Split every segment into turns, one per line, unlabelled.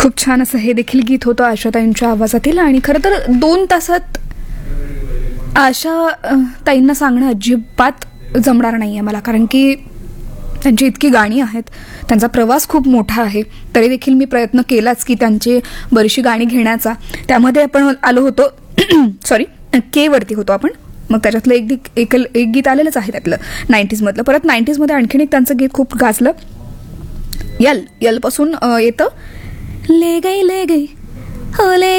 खूप छान असं हे देखील गीत होतं आशाताईंच्या आवाजातील. आणि खरं तर 2 तासात आशा ताईंना सांगणं अजिबात जमणार नाही आहे मला, कारण की त्यांची इतकी गाणी आहेत, त्यांचा प्रवास खूप मोठा आहे. तरी देखील मी प्रयत्न केलाच की त्यांची बरीचशी गाणी घेण्याचा. त्यामध्ये आपण आलो होतो सॉरी के वरती होतो आपण. मग त्याच्यातलं एक गीत आलेलंच आहे त्यातलं 90s मधलं. परत 90s मध्ये आणखीन एक त्यांचं गीत खूप गाजलं. यल पासून येतं ले गई हो ले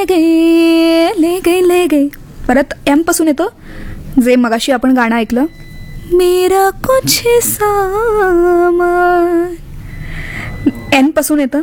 गई. परत एम पासून येतं जे मगाशी आपण गाणं ऐकलं, मेरा कुछ सामान. एन पासून येतं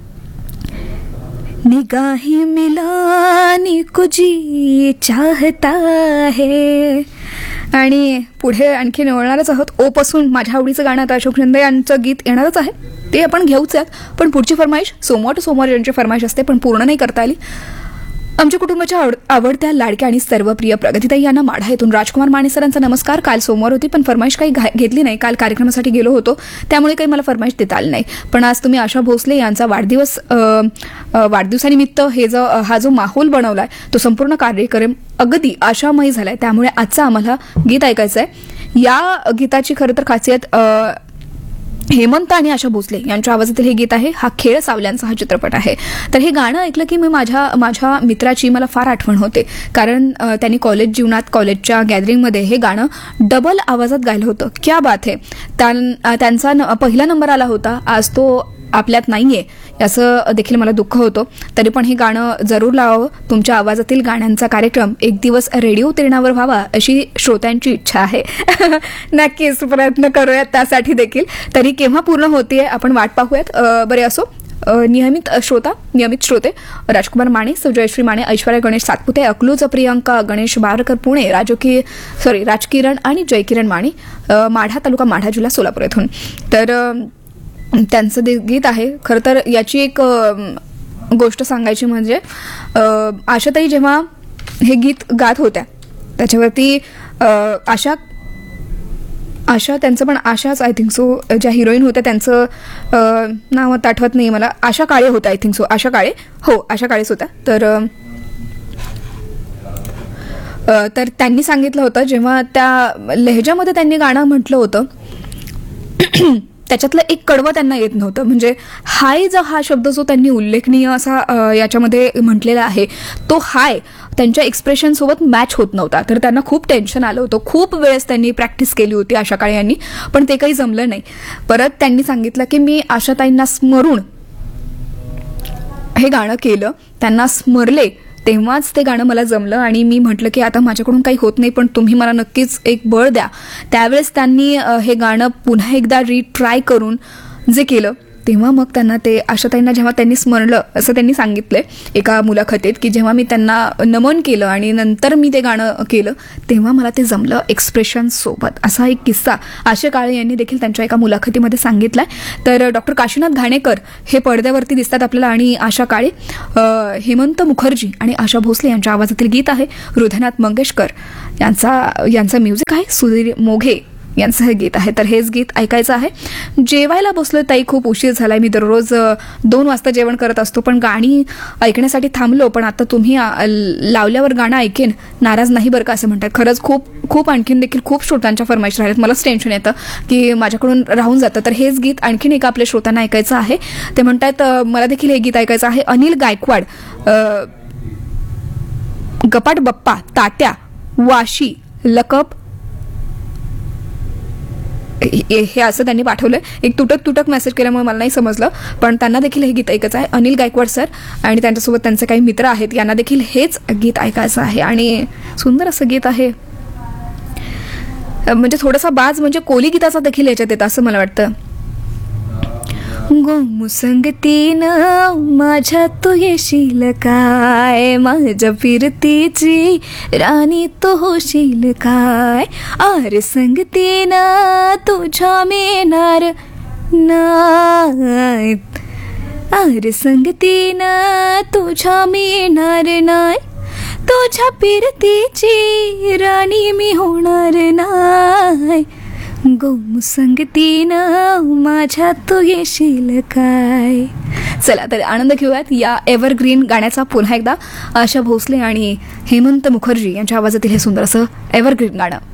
निगाहें मिलाने को जी चाहता है. आणि पुढे आणखी निवडणारच आहोत. ओ पासून माझ्या आवडीचं गाणं आता अशोक शिंदे यांचं गीत येणारच आहे, ते आपण घेऊच यात. पण पुढची फरमाईश सोमवार टू सोमवार यांची फरमाईश असते, पण पूर्ण नाही करता आली. आमच्या कुटुंबाच्या आवडत्या लाडक्या आणि सर्वप्रिय प्रगतीताई यांना माढा येथून राजकुमार माने सरांचा नमस्कार. काल सोमवार होती पण फरमाईश काही घेतली नाही, काल कार्यक्रमासाठी गेलो होतो त्यामुळे काही मला फरमाईश देता आली नाही. पण आज तुम्ही आशा भोसले यांचा वाढदिवसानिमित्त हा जो माहोल बनवलाय तो संपूर्ण कार्यक्रम अगदी आशामयी झालाय. त्यामुळे आजचं आम्हाला गीत ऐकायचं आहे. या गीताची खरं तर खासियत हेमंत आणि आशा भोसले यांच्या आवाजातील हे गीत आहे. हा खेळ सावल्यांचा हा चित्रपट आहे. तर हे गाणं ऐकलं की मी माझ्या मित्राची मला फार आठवण होते, कारण त्यांनी कॉलेज जीवनात कॉलेजच्या गॅदरिंगमध्ये हे गाणं डबल आवाजात गायलं होतं. क्या बात आहे. त्यांचा पहिला नंबर आला होता, आज तो आपल्यात नाहीये याचं देखील मला दुःख होतं. तरी पण हे गाणं जरूर लावावं. तुमच्या आवाजातील गाण्यांचा कार्यक्रम एक दिवस रेडिओ तिरणावर व्हावा अशी श्रोत्यांची इच्छा आहे. नक्कीच प्रयत्न करूयात त्यासाठी देखील. तरी केव्हा पूर्ण होतीये आपण वाट पाहूयात. बरे असो. नियमित श्रोते राजकुमार माने, जयश्री माने, ऐश्वर्या गणेश सातपुते, अकलूज प्रियंका, गणेश बारकर पुणे, राजकिरण आणि जयकिरण माने, माढा तालुका माढा जिल्हा सोलापूर येथून. तर त्यांचं गीत आहे. खरं तर याची एक गोष्ट सांगायची म्हणजे आशाताई जेव्हा हे गीत गात होत्या त्याच्यावरती आशा त्यांचं पण आशाच आय थिंक सो ज्या हिरोईन होत्या त्यांचं नाव आता आठवत नाही मला. आशा काळे होत्या आय थिंक सो. आशा काळेच होत्या. तर त्यांनी सांगितलं होतं जेव्हा त्या लहेजामध्ये त्यांनी गाणं म्हटलं होतं त्याच्यातलं एक कडवं त्यांना येत नव्हतं. म्हणजे हाय हा शब्द जो त्यांनी उल्लेखनीय असा याच्यामध्ये म्हटलेला आहे तो हाय त्यांच्या एक्सप्रेशन सोबत मॅच होत नव्हता. तर त्यांना खूप टेन्शन आलं होतं. खूप वेळेस त्यांनी प्रॅक्टिस केली होती आशा काळे यांनी, पण ते काही जमलं नाही. परत त्यांनी सांगितलं की मी आशाताईंना स्मरून हे गाणं केलं, त्यांना स्मरले तेव्हाच ते गाणं मला जमलं. आणि मी म्हटलं की आता माझ्याकडून काही होत नाही पण तुम्ही मला नक्कीच एक बळ द्या. त्यावेळेस त्यांनी हे गाणं पुन्हा एकदा रिट्राय करून जे केलं तेव्हा मग त्यांना ते आशाताईंना जेव्हा त्यांनी स्मरलं असं त्यांनी सांगितलंय एका मुलाखतीत की जेव्हा मी त्यांना नमन केलं आणि नंतर मी ते गाणं केलं तेव्हा मला ते जमलं एक्सप्रेशन सोबत. असा एक किस्सा आशा काळे यांनी देखील त्यांच्या एका मुलाखतीमध्ये सांगितलाय. तर डॉक्टर काशीनाथ घाणेकर हे पडद्यावरती दिसतात आपल्याला आणि आशा काळे, हेमंत मुखर्जी आणि आशा भोसले यांच्या आवाजातील गीत आहे. हृदयनाथ मंगेशकर यांचा म्युझिक आहे. सुधीर मोघे यांचं हे गीत आहे. तर हेच गीत ऐकायचं आहे. जेवायला बसलो ताई, खूप उशीर झालाय. मी दररोज 2 वाजता जेवण करत असतो पण गाणी ऐकण्यासाठी थांबलो, पण आता तुम्ही लावल्यावर गाणं ऐकेन, नाराज नाही बरं का असं म्हणतात. खरंच खूप आणखीन देखील खूप श्रोतांच्या फरमाईश राहिल्यात. मलाच टेन्शन येतं की माझ्याकडून राहून जातं. तर हेच गीत आणखीन एका आपल्या श्रोतांना ऐकायचं आहे. ते म्हणतात मला देखील हे गीत ऐकायचं आहे. अनिल गायकवाड, गपाट बप्पा, तात्या, वाशी, लकप हे असं त्यांनी पाठवलंय. एक तुटक मेसेज केल्यामुळे मला नाही समजलं, पण त्यांना देखील हे गीत ऐकायचं आहे. अनिल गायकवाड सर आणि त्यांच्यासोबत त्यांचे काही मित्र आहेत, यांना देखील हेच गीत ऐकायचं आहे. आणि सुंदर असं गीत आहे. म्हणजे थोडासा बाज म्हणजे कोली गीताचा देखील याच्यात येतं असं मला वाटतं. गोमुसंगतीनं माझ्या तू येशील काय, माझ्या फिरतीची राणी तू होशील काय, आर संगतीनं तुझ्या मिळणार नाय, आर संगतीनं तुझ्या मिळणार नाय, तुझ्या फिरतीची राणी मी होणार नाय, गोम संगतीनं माझ्या तू येशील काय. चला तर आनंद घेऊयात या एव्हरग्रीन गाण्याचा पुन्हा एकदा. आशा भोसले आणि हेमंत मुखर्जी यांच्या आवाजातील हे सुंदर असं एव्हरग्रीन गाणं.